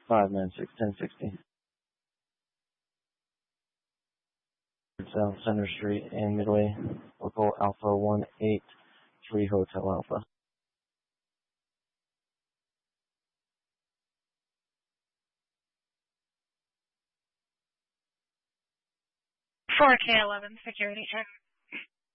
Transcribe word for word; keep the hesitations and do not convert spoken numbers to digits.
five nine six ten sixty. South Center Street in Midway, local Alpha one eight three Hotel Alpha. four K eleven security check.